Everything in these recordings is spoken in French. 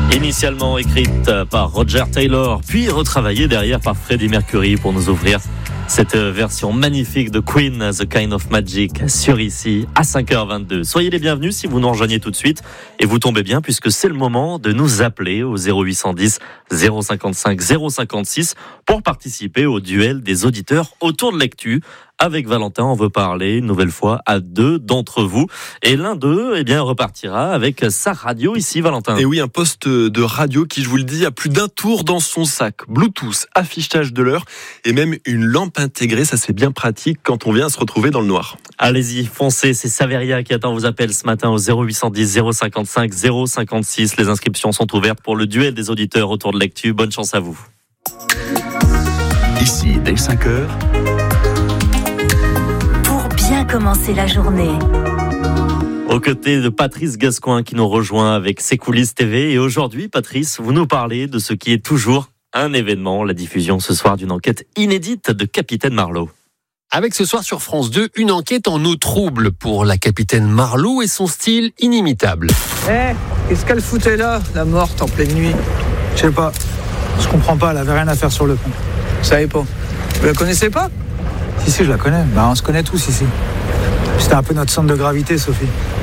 Initialement écrite par Roger Taylor, puis retravaillée derrière par Freddie Mercury pour nous ouvrir cette version magnifique de Queen, The Kind of Magic, sur ici à 5h22. Soyez les bienvenus si vous nous rejoignez tout de suite et vous tombez bien puisque c'est le moment de nous appeler au 0810 055 056 pour participer au duel des auditeurs autour de l'actu. Avec Valentin, on veut parler une nouvelle fois à deux d'entre vous. Et l'un d'eux, repartira avec sa radio ici, Valentin. Et oui, un poste de radio qui, je vous le dis, a plus d'un tour dans son sac. Bluetooth, affichage de l'heure et même une lampe intégrée. Ça, c'est bien pratique quand on vient se retrouver dans le noir. Allez-y, foncez. C'est Saveria qui attend vos appels ce matin au 0810 055 056. Les inscriptions sont ouvertes pour le duel des auditeurs autour de l'actu. Bonne chance à vous. Ici, dès 5h. Bien commencer la journée. Aux côtés de Patrice Gascoin qui nous rejoint avec ses coulisses TV. Et aujourd'hui, Patrice, vous nous parlez de ce qui est toujours un événement, la diffusion ce soir d'une enquête inédite de Capitaine Marlowe. Avec ce soir sur France 2, une enquête en eau trouble pour la Capitaine Marlowe et son style inimitable. Qu'est-ce qu'elle foutait là, la morte en pleine nuit? Je sais pas. Je comprends pas, elle avait rien à faire sur le pont. Vous savez pas? Vous la connaissez pas? Si, je la connais. On se connaît tous ici. C'était un peu notre centre de gravité, Sophie.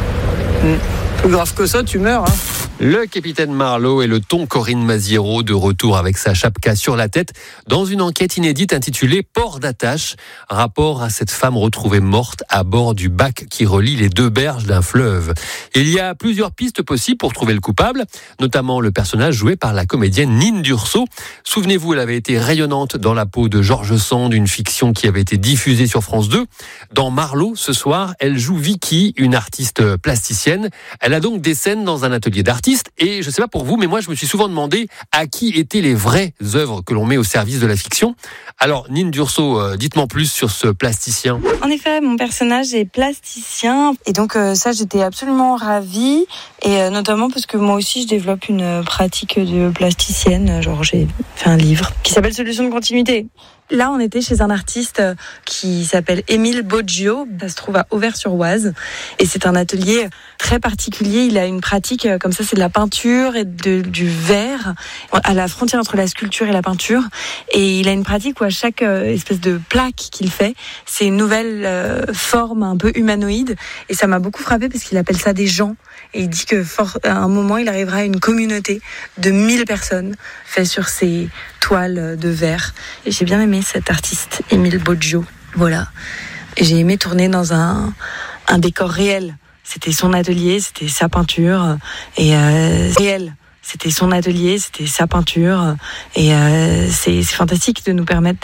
Plus grave que ça, tu meurs, hein. Le Capitaine Marlowe et le ton Corinne Maziero de retour avec sa chapka sur la tête dans une enquête inédite intitulée Port d'attache, rapport à cette femme retrouvée morte à bord du bac qui relie les deux berges d'un fleuve. Il y a plusieurs pistes possibles pour trouver le coupable, notamment le personnage joué par la comédienne Nine Durso. Souvenez-vous, elle avait été rayonnante dans la peau de Georges Sand, une fiction qui avait été diffusée sur France 2. Dans Marlowe, ce soir, elle joue Vicky, une artiste plasticienne. Elle a donc des scènes dans un atelier d'artistes. Et je ne sais pas pour vous, mais moi je me suis souvent demandé à qui étaient les vraies œuvres que l'on met au service de la fiction. Alors Nine Durso, dites-moi plus sur ce plasticien. En effet, mon personnage est plasticien et donc ça j'étais absolument ravie et notamment parce que moi aussi je développe une pratique de plasticienne. Genre j'ai fait un livre qui s'appelle Solutions de continuité. Là, on était chez un artiste qui s'appelle Émile Boggio. Ça se trouve à Auvers-sur-Oise. Et c'est un atelier très particulier. Il a une pratique, comme ça, c'est de la peinture et du verre, à la frontière entre la sculpture et la peinture. Et il a une pratique où à chaque espèce de plaque qu'il fait, c'est une nouvelle forme un peu humanoïde. Et ça m'a beaucoup frappée parce qu'il appelle ça des gens. Et il dit que à un moment, il arrivera à une communauté de 1000 personnes faites sur ces toiles de verre. Et j'ai bien aimé cet artiste, Émile Boggio. Voilà. Et j'ai aimé tourner dans un décor réel. C'était son atelier, c'était sa peinture. Et réel. C'était son atelier, c'était sa peinture. Et c'est fantastique de nous permettre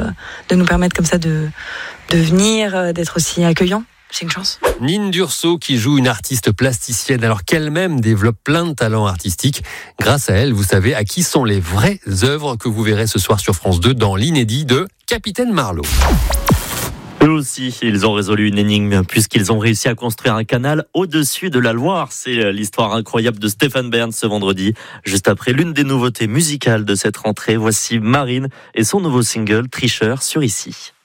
comme ça de venir, d'être aussi accueillant. C'est une chance. Nine Durso qui joue une artiste plasticienne alors qu'elle-même développe plein de talents artistiques. Grâce à elle, vous savez à qui sont les vraies œuvres que vous verrez ce soir sur France 2 dans l'inédit de Capitaine Marlowe. Eux aussi, ils ont résolu une énigme puisqu'ils ont réussi à construire un canal au-dessus de la Loire. C'est l'histoire incroyable de Stéphane Bern ce vendredi. Juste après l'une des nouveautés musicales de cette rentrée, voici Marine et son nouveau single Tricheur sur ici.